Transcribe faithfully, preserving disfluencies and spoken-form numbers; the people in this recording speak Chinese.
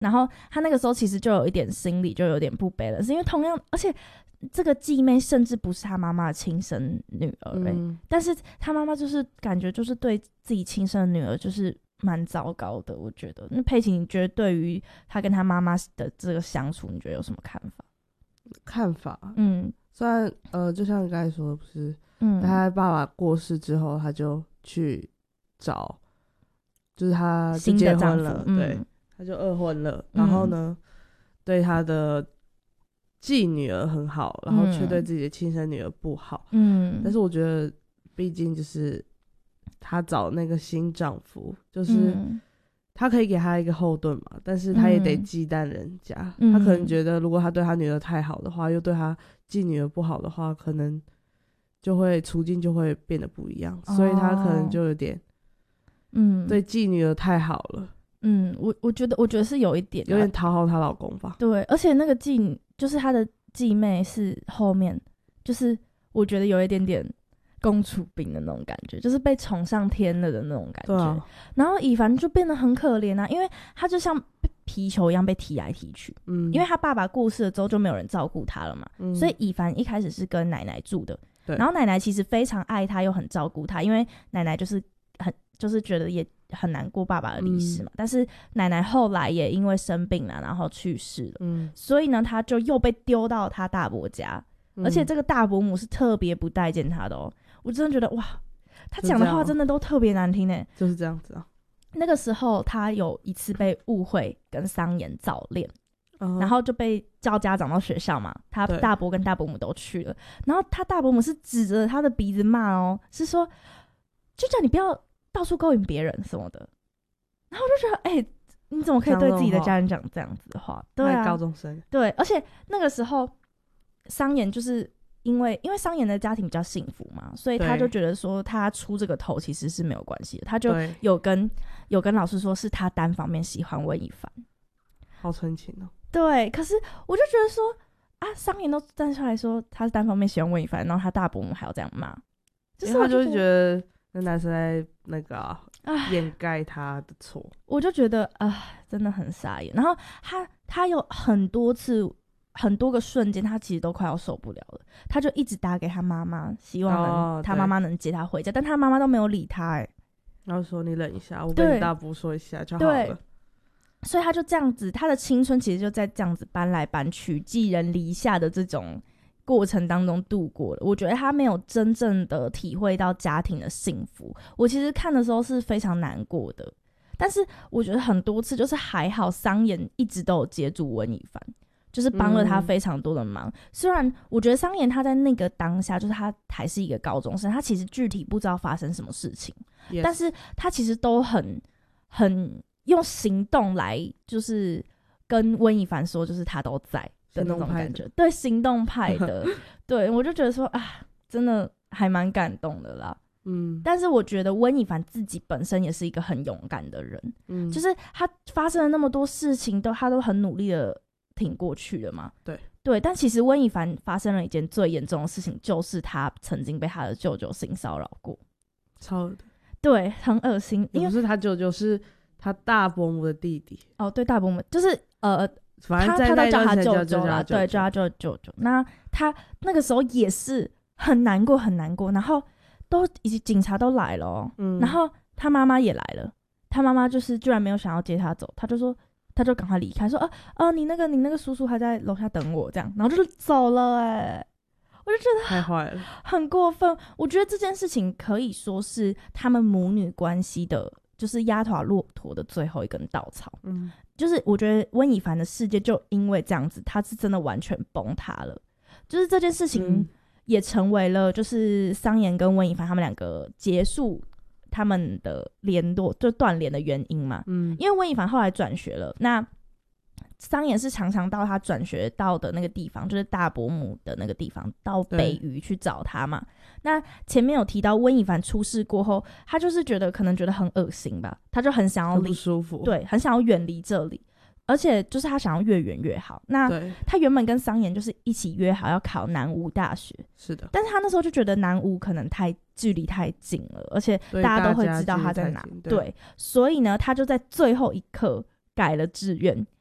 然后他那个时候其实就有一点心里就有点不悲了，是因为同样而且这个继妹甚至不是他妈妈的亲生女儿、欸嗯、但是他妈妈就是感觉就是对自己亲生的女儿就是蛮糟糕的。我觉得那佩奇你觉得对于他跟他妈妈的这个相处你觉得有什么看法？ 看法嗯，虽然呃就像你刚才说的不是嗯，他爸爸过世之后他就去找就是他就结婚了、嗯、对，他就二婚了，然后呢、嗯、对他的继女儿很好，然后却对自己的亲生女儿不好嗯，但是我觉得毕竟就是他找那个新丈夫就是他可以给他一个后盾嘛，但是他也得忌惮人家、嗯、他可能觉得如果他对他女儿太好的话又对他继女儿不好的话，可能就会处境就会变得不一样、哦、所以他可能就有点嗯，对继女儿太好了。 嗯，我我觉得我觉得是有一点有点讨好她老公吧。 对，而且那个继就是她的继妹是后面就是我觉得有一点点公主病的那种感觉，就是被宠上天了的那种感觉、啊、然后以凡就变得很可怜啊，因为他就像皮球一样被踢来踢去嗯，因为他爸爸过世了之后就没有人照顾他了嘛、嗯、所以以凡一开始是跟奶奶住的，对，然后奶奶其实非常爱他又很照顾他，因为奶奶就是很就是觉得也很难过爸爸的离世嘛、嗯、但是奶奶后来也因为生病了然后去世了、嗯、所以呢他就又被丢到他大伯家、嗯、而且这个大伯母是特别不待见他的哦，我真的觉得哇他讲的话真的都特别难听耶， 就是这样子啊。 那个时候他有一次被误会跟桑延早恋、uh-huh. 然后就被叫家长到学校嘛，他大伯跟大伯母都去了，然后他大伯母是指着他的鼻子骂哦，是说就叫你不要到处勾引别人什么的，然后我就觉得哎、欸，你怎么可以对自己的家人讲这样子的话？对啊， 高中生对，而且那个时候桑延就是因为因为桑延的家庭比较幸福嘛，所以他就觉得说他出这个头其实是没有关系的，他就有跟有跟老师说是他单方面喜欢温一凡， 好纯情哦。 对，可是我就觉得说啊，桑延都站出来说他是单方面喜欢温一凡，然后他大伯母还要这样骂， 就是他就会觉得那男生在那个、啊、掩盖他的错， 我就觉得啊、呃，真的很傻眼。然后他他有很多次很多个瞬间他其实都快要受不了了，他就一直打给他妈妈希望能、哦、他妈妈能接他回家，但他妈妈都没有理他、欸、 然后说你忍一下，我跟你大伯说一下就好了， 所以他就这样子，他的青春其实就在这样子搬来搬去寄人篱下的这种过程当中度过了。我觉得他没有真正的体会到家庭的幸福，我其实看的时候是非常难过的，但是我觉得很多次就是还好桑延一直都有接住温以凡，就是帮了他非常多的忙、嗯、虽然我觉得桑延他在那个当下就是他还是一个高中生，他其实具体不知道发生什么事情、yes. 但是他其实都很很用行动来就是跟温以凡说就是他都在的那种感觉，对，行动派的对，我就觉得说啊真的还蛮感动的啦。嗯，但是我觉得温以凡自己本身也是一个很勇敢的人，嗯，就是他发生了那么多事情都他都很努力的挺过去了嘛， 对对，但其实温以凡发生了一件最严重的事情，就是他曾经被他的舅舅性骚扰过， 超的， 对，很恶心， 也不是他舅舅，是他大伯母的弟弟。 哦，对，大伯母就是呃， 反正他他都叫他舅舅啦，对，叫他舅舅舅。那他那个时候也是很难过，很难过，然后都已经警察都来了、哦嗯，然后他妈妈也来了，他妈妈就是居然没有想要接他走，他就说，他就赶快离开，说，呃呃，你那个你那个叔叔还在楼下等我，这样，然后就走了、欸，哎。我就觉得太坏了， 很过分。我觉得这件事情可以说是他们母女关系的，就是压垮骆驼的最后一根稻草。嗯，就是我觉得温以凡的世界就因为这样子，他是真的完全崩塌了。就是这件事情也成为了，就是桑延跟温以凡他们两个结束他们的联络，就断联的原因嘛。嗯，因为温以凡后来转学了，那。桑延是常常到他转学到的那个地方，就是大伯母的那个地方，到北隅去找他嘛。那前面有提到温以凡出事过后，他就是觉得可能觉得很恶心吧，他就很想要离， 很不舒服， 对，很想要远离这里，而且就是他想要越远越好。那他原本跟桑延就是一起约好要考南吴大学， 是的， 但是他那时候就觉得南吴可能太距离太近了，而且大家都会知道他在哪， 对, 对，所以呢，他就在最后一刻改了志愿，